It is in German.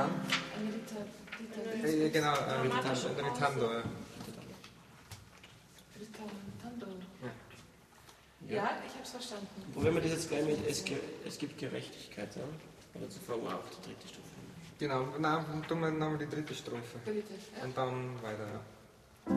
dann? Genau, Ritando. Ritando. Ja, ich habe es verstanden. Probieren wir das jetzt gleich mit es gibt Gerechtigkeit sagen? Oder zuvor auch die dritte Strophe? Genau, nein, tun wir nochmal die dritte Strophe. Bitte, ja. Und dann weiter, ja.